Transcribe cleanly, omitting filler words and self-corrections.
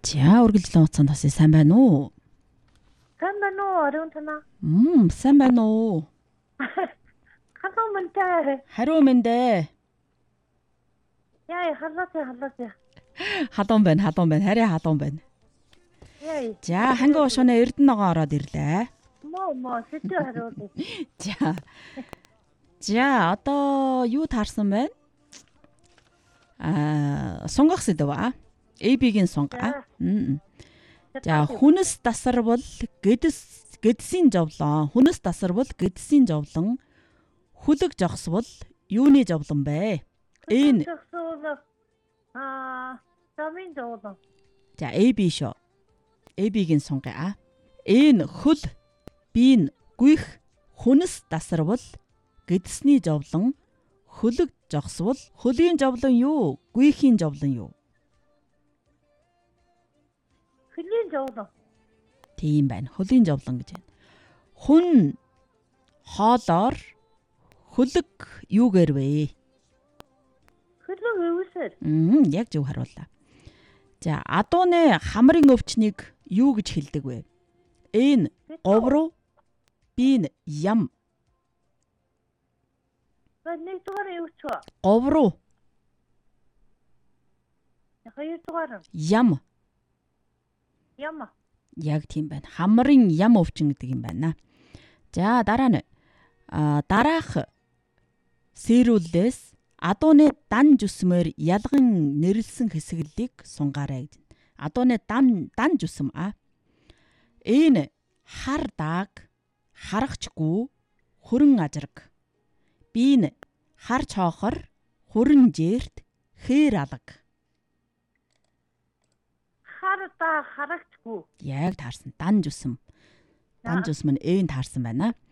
За үргэлжлэн утсан тасыг сайн байна уу? Сайн байна уу? Ариун танаа. Сайн байна уу? Хатан мэнтэй. Хариу мэндэ. Яа, халаасаа. Хадуун байна. Харин хадуун байна. Яа. За ханга ошооно Эрдэнэгоо ороод ирлээ. Мо сэтэ хариулъя. За одоо юу таарсан байна? Сонгох сэдв аа. AB-гийн сонго. За хүнс тасарвал гэдсийн жовлон. Хүнс тасарвал гэдсийн жовлон. Хүлэг жогсвол юуны жовлон бэ? Энэ замын жовлон. за AB шо. AB-гийн сонгоё. Энэ хөл биеийн гүйх хүнс тасарвал гэдсний жовлон. Хүлэг жогсвол хөлийн жовлон юу? Гүйхийн жовлон юу? Хөлийн жовлон. Тийм байна. Хөлийн жовлон гэж байна. Хүн хоолоор хөлөг юугээр вэ? Хөлөг өвсөр. Яг зөв хариуллаа. За адууны хамрын өвчнийг юу гэж хэлдэг вэ? Энэ говруу, би ям. Нэг дугаар юу ч вэ? Говруу, Хоёр дугаар. ям. Яма. Яг тийм байна. Хамрын ям өвчин гэдэг юм байна. За дараа нь дараах сэрүүлээс адууны дан жүсмээр ялган нэрлсэн хэсэглэлийг сунгаарай гэж. Адууны дан жүсм Энэ хар дааг, харахчгүй, хөрөн ажраг. Би н хар чоохор, хөрөн жээрт, хээр алга. Хар даа харагчгүй. Яг таарсан. Дан жүсм. Дан жүсм нь энэ таарсан байна.